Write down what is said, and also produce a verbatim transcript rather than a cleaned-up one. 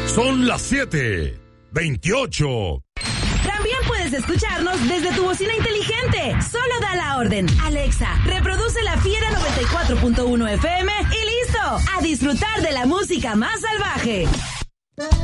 Son las siete veintiocho. También puedes escucharnos desde tu bocina inteligente. Solo da la orden. Alexa, reproduce La Fiera noventa y cuatro punto uno F M y listo. A disfrutar de la música más salvaje.